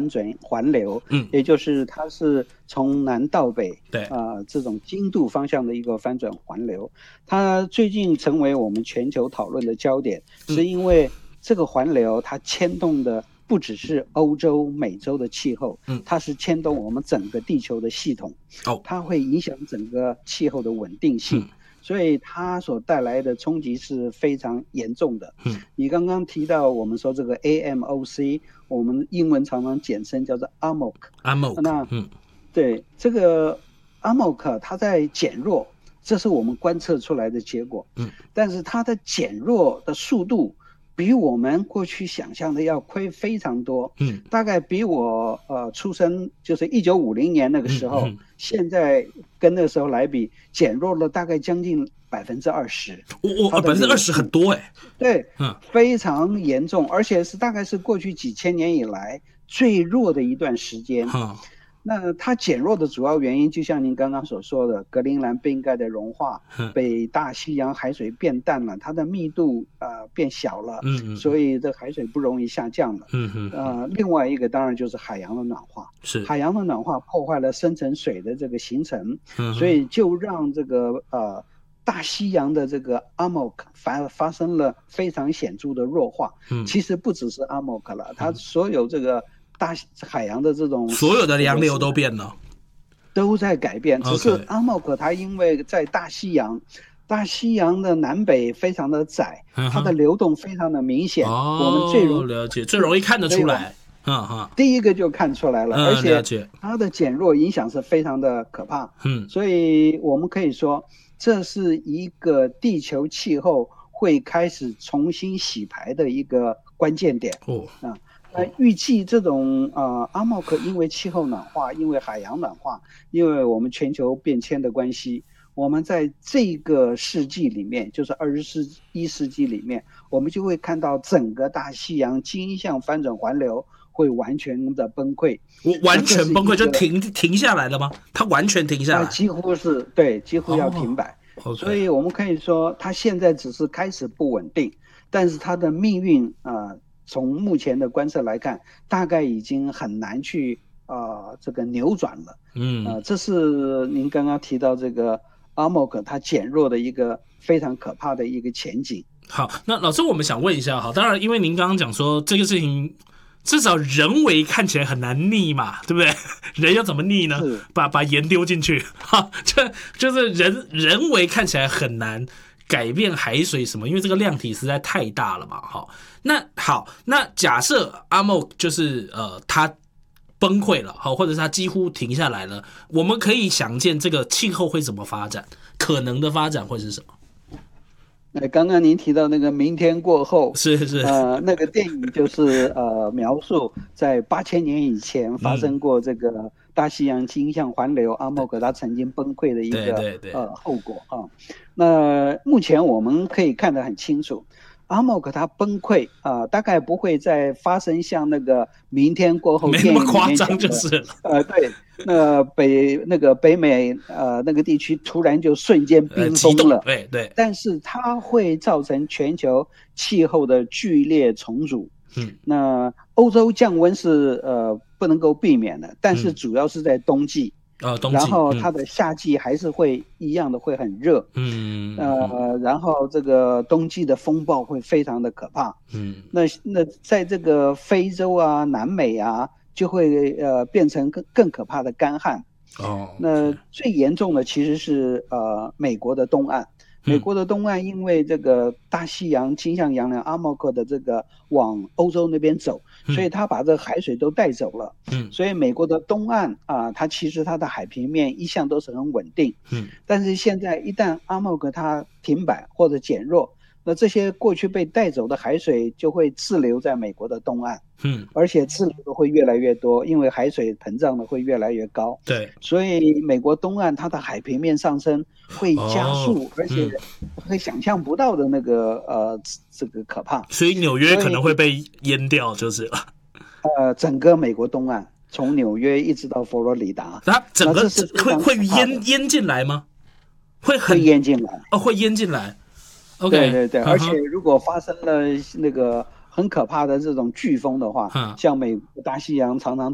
翻转环流，也就是它是从南到北， 对， 这种经度方向的一个翻转环流，它最近成为我们全球讨论的焦点，是因为这个环流它牵动的不只是欧洲、美洲的气候，它是牵动我们整个地球的系统，它会影响整个气候的稳定性。所以它所带来的冲击是非常严重的。你刚刚提到我们说这个 AMOC， 我们英文常常简称叫做 AMOC。那对这个 AMOC 它在减弱，这是我们观测出来的结果。但是它的减弱的速度比我们过去想象的要快非常多。大概比我出生就是1950年那个时候，现在跟那个时候来比，减弱了大概将近20%。 20%很多哎。 对，非常严重，而且是大概是过去几千年以来最弱的一段时间。那它减弱的主要原因，就像您刚刚所说的，格陵兰冰盖的融化，北大西洋海水变淡了，它的密度变小了，所以这海水不容易下降了。另外一个当然就是海洋的暖化，海洋的暖化破坏了深层水的这个形成，所以就让这个大西洋的这个 AMOC 发生了非常显著的弱化。其实不只是 AMOC 了，它所有这个大海洋的这种所有的洋流都变了， 都在改变。只是 AMOC 它因为在大西洋的南北非常的窄，它的流动非常的明显，我们最容易看得出来。 第一个就看出来了，而且它的减弱影响是非常的可怕。所以我们可以说，这是一个地球气候会开始重新洗牌的一个关键点。预计这种AMOC 因为气候暖化，因为海洋暖化，因为我们全球变迁的关系，我们在这个世纪里面，就是21世纪里面，我们就会看到整个大西洋经向翻转环流会完全的崩溃。 完全崩溃就停下来了吗？它完全停下来？ 几乎是对，几乎要停摆。所以我们可以说，它现在只是开始不稳定，但是它的命运从目前的观测来看，大概已经很难去这个扭转了。这是您刚刚提到这个 AMOC 它减弱的一个非常可怕的一个前景。 好，那老师我们想问一下，当然因为您刚刚讲说这个事情至少人为看起来很难逆嘛，对不对？人要怎么逆呢？把盐丢进去，就是人为看起来很难改变海水什么，因为这个量体实在太大了嘛。那假设 AMOC 就是它崩溃了，或者是它几乎停下来了，我们可以想见这个气候会怎么发展，可能的发展会是什么？ 刚刚您提到那个明天过后， 是那个电影就是描述在8000年以前发生过这个大西洋经向环流AMOC 它曾经崩溃的一个后果那目前我们可以看得很清楚，AMOC 它崩溃大概不会再发生像那个明天过后电影里面没那么夸张就是了。 对，那个北美那个地区突然就瞬间冰封了， 对， 但是它会造成全球气候的剧烈重组。那欧洲降温是不能够避免的，但是主要是在冬季。然后它的夏季还是会一样的会很热。然后这个冬季的风暴会非常的可怕。那在这个非洲啊、南美啊，就会变成更可怕的干旱。那最严重的其实是美国的东岸。美国的东岸因为这个大西洋经向洋流 AMOC 的这个往欧洲那边走，所以它把这个海水都带走了。所以美国的东岸它其实它的海平面一向都是很稳定。但是现在一旦 AMOC 它停摆或者减弱，那这些过去被带走的海水就会滞留在美国的东岸。而且滞留的会越来越多，因为海水膨胀的会越来越高。 对， 所以美国东岸它的海平面上升会加速，而且会想象不到的那个这个可怕。 所以纽约可能会被淹掉，就是了。 整个美国东岸，从纽约一直到佛罗里达， 它整个会淹进来吗？会淹进来会淹进来。OK， 对，而且如果发生了那个很可怕的这种飓风的话，像美国大西洋常常